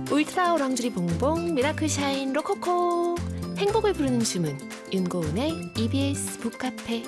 울트라 오랑주리 봉봉 미라클 샤인 로코코 행복을 부르는 주문 윤고은의 EBS 북카페.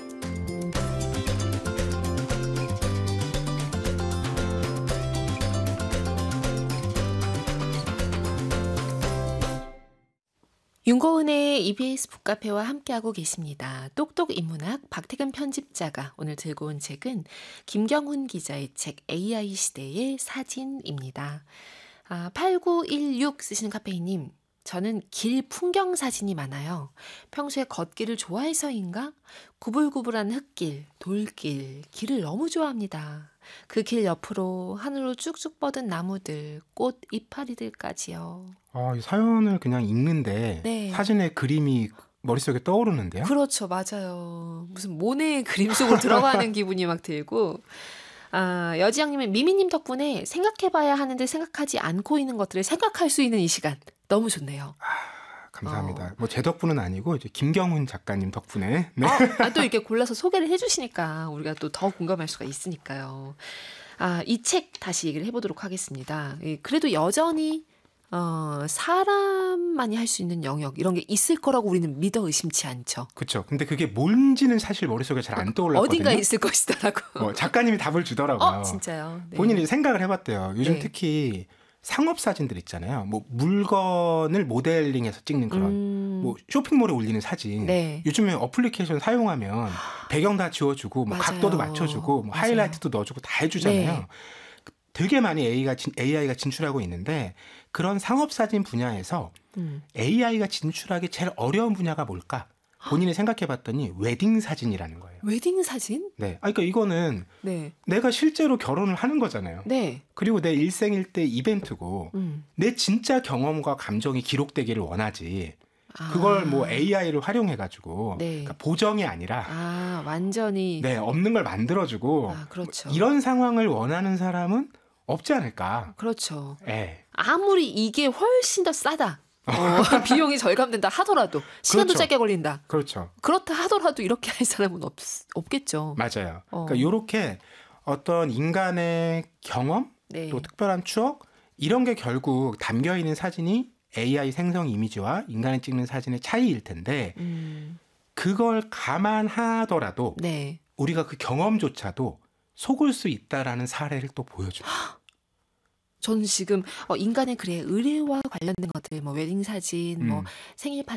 윤고은의 EBS 북카페와 함께하고 계십니다. 똑똑 인문학 박태근 편집자가 오늘 들고 온 책은 김경훈 기자의 책 AI 시대의 사진입니다. 8916 쓰시는 카페이님, 저는 길 풍경 사진이 많아요. 평소에 걷기를 좋아해서인가? 구불구불한 흙길, 돌길, 길을 너무 좋아합니다. 그 길 옆으로 하늘로 쭉쭉 뻗은 나무들, 꽃 이파리들까지요. 이 사연을 그냥 읽는데 네. 사진의 그림이 머릿속에 떠오르는데요? 그렇죠. 맞아요. 무슨 모네의 그림 속으로 들어가는 기분이 막 들고. 여지영님은 미미님 덕분에 생각해봐야 하는데 생각하지 않고 있는 것들을 생각할 수 있는 이 시간 너무 좋네요. 감사합니다. 뭐 제 덕분은 아니고 이제 김경훈 작가님 덕분에. 네. 또 이렇게 골라서 소개를 해주시니까 우리가 또 더 공감할 수가 있으니까요. 이 책 다시 얘기를 해보도록 하겠습니다. 그래도 여전히 사람만이 할 수 있는 영역 이런 게 있을 거라고 우리는 믿어 의심치 않죠. 그렇죠. 근데 그게 뭔지는 사실 머릿속에 잘 안 떠올랐거든요. 어딘가 있을 것이다라고. 작가님이 답을 주더라고요. 진짜요? 네. 본인이 생각을 해봤대요. 요즘 네. 특히 상업 사진들 있잖아요. 뭐 물건을 모델링해서 찍는 그런 뭐 쇼핑몰에 올리는 사진. 네. 요즘에 어플리케이션 사용하면 배경 다 지워주고 뭐 맞아요. 각도도 맞춰주고 뭐 맞아요. 하이라이트도 넣어주고 다 해주잖아요. 네. 되게 많이 AI가 진출하고 있는데 그런 상업 사진 분야에서 AI가 진출하기 제일 어려운 분야가 뭘까? 본인이 생각해봤더니 웨딩 사진이라는 거예요. 웨딩 사진? 네. 그러니까 이거는 네. 내가 실제로 결혼을 하는 거잖아요. 네. 그리고 내 일생일대 이벤트고 내 진짜 경험과 감정이 기록되기를 원하지. 그걸 뭐 AI를 활용해가지고 네. 그러니까 보정이 아니라 완전히 없는 걸 만들어주고 그렇죠. 이런 상황을 원하는 사람은 없지 않을까. 그렇죠. 네. 아무리 이게 훨씬 더 싸다. 비용이 절감된다 하더라도 시간도 그렇죠. 짧게 걸린다. 그렇죠. 그렇다 하더라도 이렇게 할 사람은 없겠죠. 맞아요. 그러니까 이렇게 어떤 인간의 경험 네. 또 특별한 추억 이런 게 결국 담겨 있는 사진이 AI 생성 이미지와 인간이 찍는 사진의 차이일 텐데 그걸 감안하더라도 네. 우리가 그 경험조차도 속을 수 있다라는 사례를 또 보여줍니다. 저는 지금 인간의 의뢰와 관련된 것들, 뭐 웨딩 사진, 뭐 생일